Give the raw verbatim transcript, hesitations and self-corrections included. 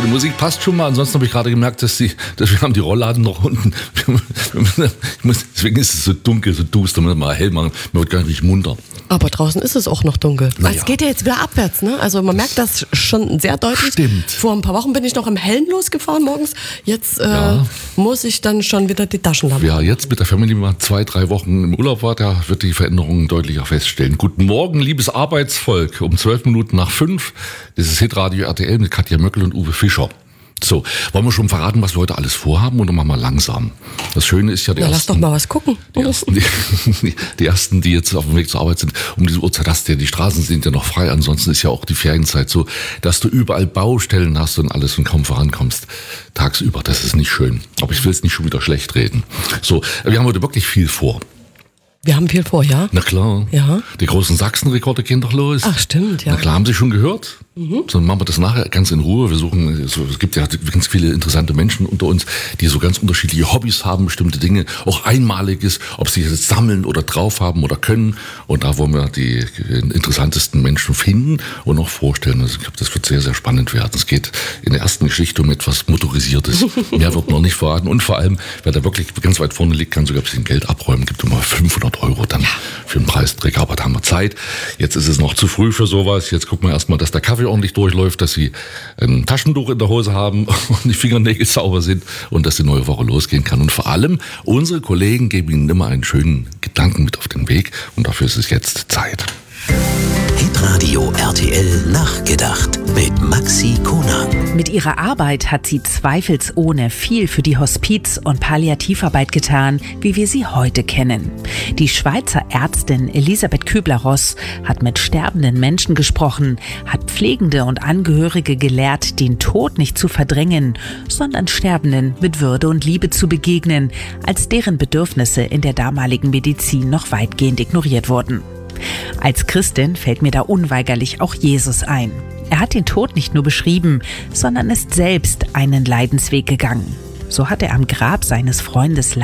die Musik passt schon mal. Ansonsten habe ich gerade gemerkt, dass, die, dass wir haben die Rollladen noch unten. Ich muss, deswegen ist es so dunkel, so duster. Man muss mal hell machen. Man wird gar nicht munter. Aber draußen ist es auch noch dunkel. Naja. Es geht ja jetzt wieder abwärts, ne? Also man merkt das schon sehr deutlich. Stimmt. Vor ein paar Wochen bin ich noch im Hellen losgefahren morgens. Jetzt äh, Ja. muss ich dann schon wieder die Taschenlampe. Ja, jetzt mit der Family mal zwei, drei Wochen im Urlaub war, da wird die Veränderungen deutlicher feststellen. Guten Morgen, liebes Arbeitsvolk. Um zwölf Minuten nach fünf. Das ist Hitradio R T L mit Katja Möckel und Uwe Fischer. So, wollen wir schon verraten, was wir heute alles vorhaben, oder machen wir langsam? Das Schöne ist ja, die Na, lass ersten, doch mal was gucken. die, ersten, die, die ersten, die jetzt auf dem Weg zur Arbeit sind, um diese Uhrzeit hast du ja, die Straßen sind ja noch frei, ansonsten ist ja auch die Ferienzeit so, dass du überall Baustellen hast und alles und kaum vorankommst. Tagsüber, das ist nicht schön. Aber ich will es nicht schon wieder schlecht reden. So, wir haben heute wirklich viel vor. Wir haben viel vor, ja? Na klar. Ja. Die großen Sachsen-Rekorde gehen doch los. Ach, stimmt, ja. Na klar, haben Sie schon gehört? Mhm. So, machen wir das nachher ganz in Ruhe. Wir suchen, so, es gibt ja ganz viele interessante Menschen unter uns, die so ganz unterschiedliche Hobbys haben, bestimmte Dinge, auch Einmaliges, ob sie jetzt sammeln oder drauf haben oder können. Und da wollen wir die interessantesten Menschen finden und auch vorstellen. Also ich glaube, das wird sehr, sehr spannend werden. Es geht in der ersten Geschichte um etwas Motorisiertes. Mehr wird noch nicht verraten. Und vor allem, wer da wirklich ganz weit vorne liegt, kann sogar ein bisschen Geld abräumen. Gibt immer fünfhundert Euro dann für einen Preisträger. Aber da haben wir Zeit. Jetzt ist es noch zu früh für sowas. Jetzt gucken wir erstmal, dass der Kaffee ordentlich durchläuft, dass Sie ein Taschentuch in der Hose haben und die Fingernägel sauber sind und dass die neue Woche losgehen kann. Und vor allem, unsere Kollegen geben Ihnen immer einen schönen Gedanken mit auf den Weg. Und dafür ist es jetzt Zeit. Hitradio R T L nachgedacht mit Maxi Konag. Mit ihrer Arbeit hat sie zweifelsohne viel für die Hospiz- und Palliativarbeit getan, wie wir sie heute kennen. Die Schweizer Ärztin Elisabeth Kübler-Ross hat mit sterbenden Menschen gesprochen, hat Pflegende und Angehörige gelehrt, den Tod nicht zu verdrängen, sondern Sterbenden mit Würde und Liebe zu begegnen, als deren Bedürfnisse in der damaligen Medizin noch weitgehend ignoriert wurden. Als Christin fällt mir da unweigerlich auch Jesus ein. Er hat den Tod nicht nur beschrieben, sondern ist selbst einen Leidensweg gegangen. So hat er am Grab seines Freundes